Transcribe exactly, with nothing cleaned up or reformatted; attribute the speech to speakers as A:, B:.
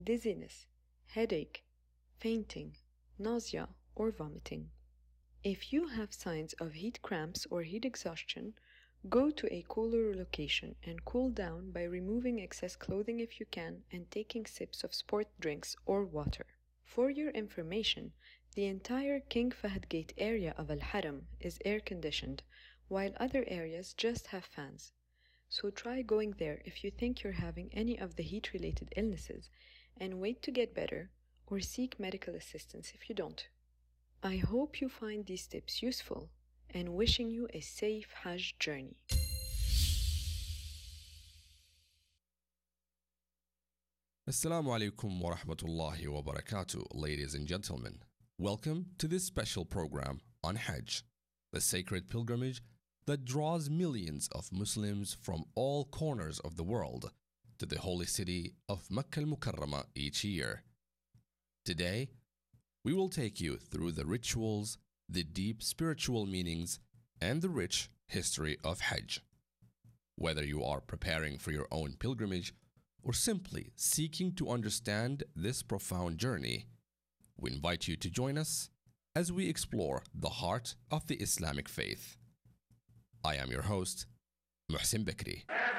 A: dizziness, headache, fainting, nausea, or vomiting. If you have signs of heat cramps or heat exhaustion, go to a cooler location and cool down by removing excess clothing if you can and taking sips of sport drinks or water. For your information, the entire King Fahd Gate area of Al Haram is air-conditioned, while other areas just have fans. So try going there if you think you're having any of the heat-related illnesses, and wait to get better or seek medical assistance if you don't. I hope you find these tips useful and wishing you a safe Hajj journey.
B: Assalamu alaikum wa rahmatullahi wa barakatuh, ladies and gentlemen. Welcome to this special program on Hajj, the sacred pilgrimage that draws millions of Muslims from all corners of the world to the holy city of Makkah al-Mukarramah each year. Today, we will take you through the rituals, the deep spiritual meanings, and the rich history of Hajj. Whether you are preparing for your own pilgrimage or simply seeking to understand this profound journey, we invite you to join us as we explore the heart of the Islamic faith. I am your host, Muhsin Bakri.